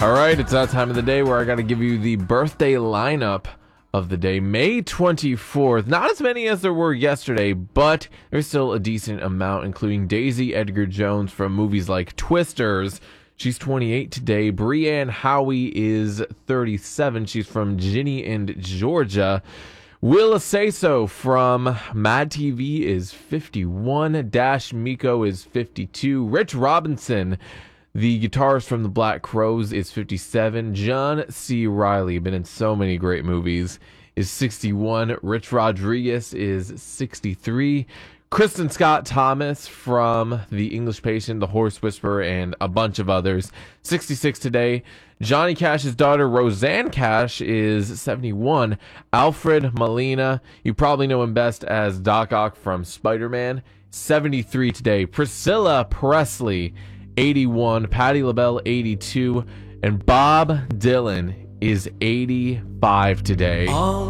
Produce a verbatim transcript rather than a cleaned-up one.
All right, it's that time of the day where I got to give you the birthday lineup of the day. May twenty-fourth. Not as many as there were yesterday, but there's still a decent amount, including Daisy Edgar Jones from movies like Twisters. She's twenty-eight today. Brianne Howie is thirty-seven. She's from Ginny and Georgia. Will Aseso from Mad T V is fifty-one. Dash Miko is fifty-two. Rich Robinson, the guitarist from the Black Crowes, is fifty-seven. John C. Reilly, been in so many great movies, is sixty-one. Rich Rodriguez is sixty-three. Kristen Scott Thomas from The English Patient, The Horse Whisperer, and a bunch of others, sixty-six today. Johnny Cash's daughter, Roseanne Cash, is seventy-one. Alfred Molina, you probably know him best as Doc Ock from Spider-Man, seventy-three today. Priscilla Presley, eighty-one. Patti LaBelle, eighty-two. And Bob Dylan is eighty-five today. All